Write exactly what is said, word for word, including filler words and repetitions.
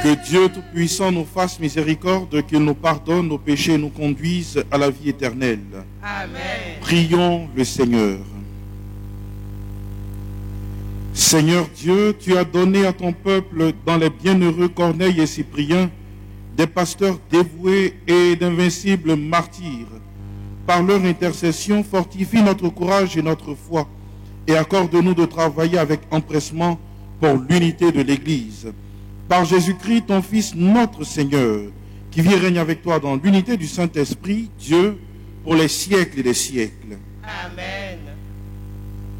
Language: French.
Que Dieu Tout-Puissant nous fasse miséricorde, qu'il nous pardonne nos péchés et nous conduise à la vie éternelle. Amen. Prions le Seigneur. Seigneur Dieu, tu as donné à ton peuple, dans les bienheureux Corneille et Cyprien, des pasteurs dévoués et d'invincibles martyrs. Par leur intercession, fortifie notre courage et notre foi et accorde-nous de travailler avec empressement pour l'unité de l'Église. Par Jésus-Christ, ton Fils, notre Seigneur, qui vit et règne avec toi dans l'unité du Saint-Esprit, Dieu, pour les siècles et des siècles. Amen.